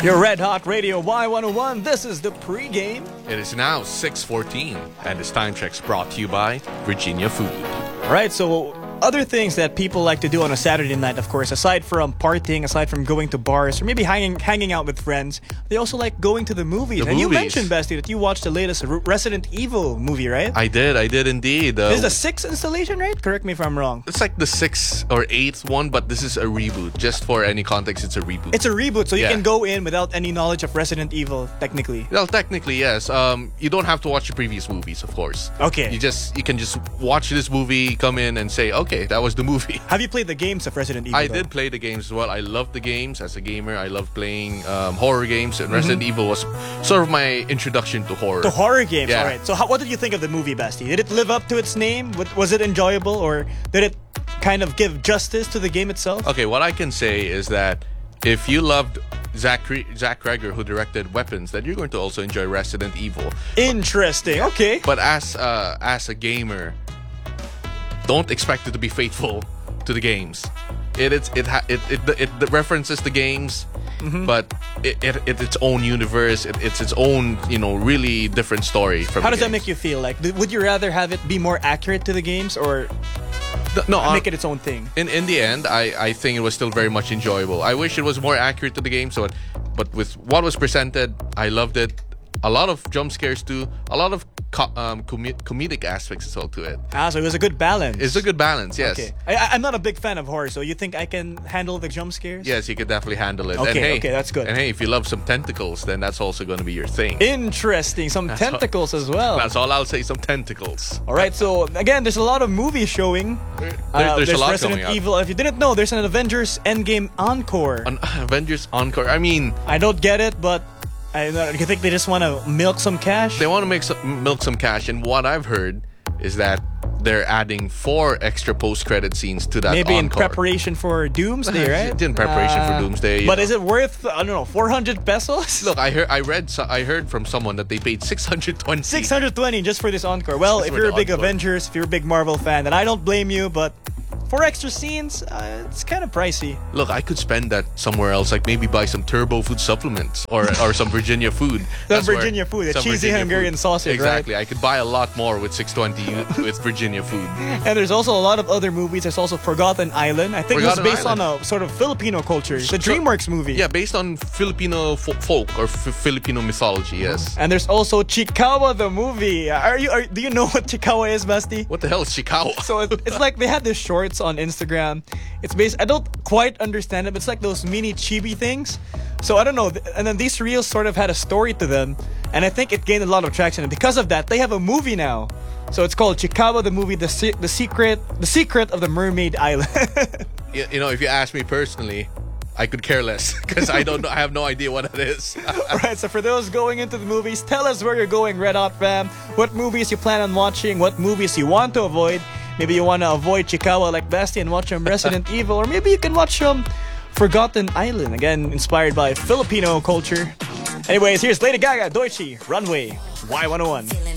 Your Red Hot Radio Y101. This is the pregame. It is now 6:14, and this time check's brought to you by Virginia Food. All right, so other things that people like to do on a Saturday night, of course, aside from partying, aside from going to bars, or maybe hanging out with friends, they also like going to the movies. And you mentioned, Bestie, that you watched the latest Resident Evil movie, right? I did indeed. This is the 6th installation, right? Correct me if I'm wrong. It's like the 6th or 8th one, but this is a reboot. Just for any context, it's a reboot. It's a reboot, so you can go in without any knowledge of Resident Evil, technically. Well, technically, yes. You don't have to watch the previous movies, of course. Okay. You can just watch this movie, come in, and say, okay, that was the movie. Have you played the games of Resident Evil? I did play the games as well. I loved the games. As a gamer, I love playing horror games, and Resident Evil was sort of my introduction to horror. To horror games, yeah. All right. So what did you think of the movie, Basti? Did it live up to its name? Was it enjoyable, or did it kind of give justice to the game itself? Okay, what I can say is that if you loved Zach Kreger, who directed Weapons, then you're going to also enjoy Resident Evil. Interesting. Okay. But as a gamer, don't expect it to be faithful to the games. It references the games, but it's its own universe. It's its own, really different story from. How does that make you feel? Like, would you rather have it be more accurate to the games, or make it its own thing? In the end, I think it was still very much enjoyable. I wish it was more accurate to the game, but with what was presented, I loved it. A lot of jump scares too. A lot of comedic aspects as well to it. So it was a good balance. It's a good balance, yes. Okay. I'm not a big fan of horror, so you think I can handle the jump scares? Yes, you can definitely handle it. Okay, that's good. And hey, if you love some tentacles, then that's also going to be your thing. Interesting. Some tentacles as well. That's all I'll say, some tentacles. All right, so again, there's a lot of movies showing. There's a lot Resident coming Evil. If you didn't know, there's an Avengers Endgame Encore. An Avengers Encore. I mean, I don't get it, but you think they just want to milk some cash? They want to milk some cash, and what I've heard is that they're adding 4 extra post-credit scenes to that Maybe encore. in preparation for Doomsday, right? In preparation for Doomsday. But is it worth, 400 pesos? Look, I heard from someone that they paid 620. 620 just for this encore. Well, if you're a big Avengers, if you're a big Marvel fan, then I don't blame you, but 4 extra scenes, it's kind of pricey. Look, I could spend that somewhere else, like maybe buy some Turbo Food supplements or some Virginia food. The cheesy Hungarian sausage, exactly. Right? I could buy a lot more with 620 with Virginia food. And there's also a lot of other movies. There's also Forgotten Island. I think Forgotten it was based Island. on a sort of Filipino culture. The DreamWorks movie. Yeah, based on Filipino folk or Filipino mythology, yes. And there's also Chikawa the movie. Do you know what Chikawa is, Basti? What the hell is Chikawa? So it's like they had these shorts on Instagram. It's based, I don't quite understand it, but it's like those mini chibi things. So I don't know. And then these reels sort of had a story to them, and I think it gained a lot of traction. And because of that, they have a movie now. So it's called Chikawa the movie, the secret of the Mermaid Island. If you ask me personally, I could care less because I don't know. I have no idea what it is. Alright, so for those going into the movies, tell us where you're going, Red Hot fam. What movies you plan on watching? What movies you want to avoid? Maybe you want to avoid Chikawa like Basti and watch some Resident Evil, or maybe you can watch some Forgotten Island, again inspired by Filipino culture. Anyways, here's Lady Gaga, Deutsche, Runway, Y101.